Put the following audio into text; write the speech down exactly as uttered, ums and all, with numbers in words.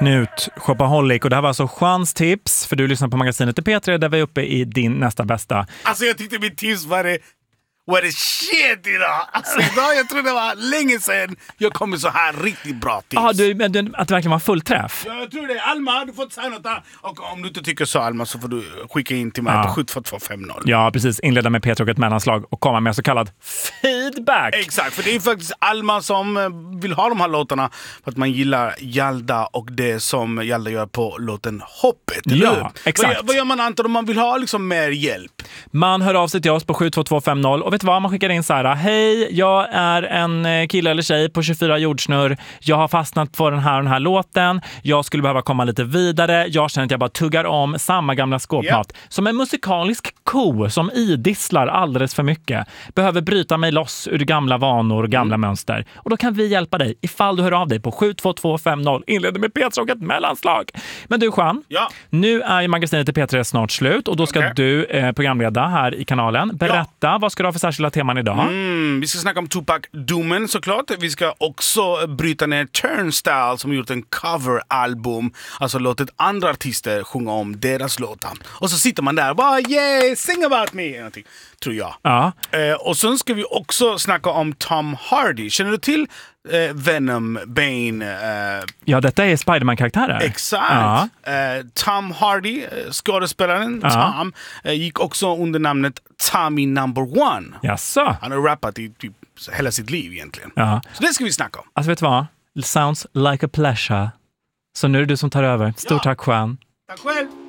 Knut, shopaholic. Och det här var alltså Juans tips, för du lyssnar på magasinet i P tre där vi är uppe i din nästa bästa. Alltså jag tyckte mitt tips var det, var det shit idag. Alltså idag, jag tror det var länge sedan jag kom med så här riktigt bra tips. Ja, du, men du, att det verkligen var fullträff. Ja, jag tror det. Alma, du får inte säga något där. Och om du inte tycker så, Alma, så får du skicka in till mig ja. på sju två två fem noll. Ja, precis. Inleda med P tre och ett mellanslag och komma med så kallad feedback. Exakt, för det är faktiskt Alma som vill ha de här låtarna för att man gillar Jalda och det som Jalda gör på låten Hoppet. Ja, exakt. Vad, vad gör man, Anton, om man vill ha liksom mer hjälp? Man hör av sig till oss på sju två två fem noll och vet vad, man skickar in så här: hej, jag är en kille eller tjej på tjugofyra jordsnurr. Jag har fastnat på den här och den här låten. Jag skulle behöva komma lite vidare. Jag känner att jag bara tuggar om samma gamla skåpmat. Yeah. Som en musikalisk ko som idisslar alldeles för mycket. Behöver bryta mig loss ur gamla vanor och gamla mm. mönster. Och då kan vi hjälpa dig ifall du hör av dig på sju två två fem noll. Inleder med P tre och ett mellanslag. Men du, Juan, ja. nu är ju magasinet i P tre snart slut och då ska okay. du eh, programleda här i kanalen. Berätta, ja. vad ska du ha för särskilda teman idag? Mm, vi ska snacka om Tupac-domen såklart. Vi ska också bryta ner Turnstile som gjort en coveralbum. Alltså låtit andra artister sjunga om deras låtar. Och så sitter man där och bara, yeah, sing about me! Någonting, tror jag. Ja. Eh, och sen ska vi också snacka om Tom Hardy. Känner du till eh, Venom, Bane? Eh, ja, detta är Spider-Man-karaktärer. Exakt. Ja. Eh, Tom Hardy, skådespelaren ja. Tom, eh, gick också under namnet Tommy Number One. Jaså? Han har rappat i typ hela sitt liv egentligen. Ja. Så det ska vi snacka om. Alltså vet du vad? It sounds like a pleasure. Så nu är det du som tar över. Stort ja. tack, Juan. Tack själv.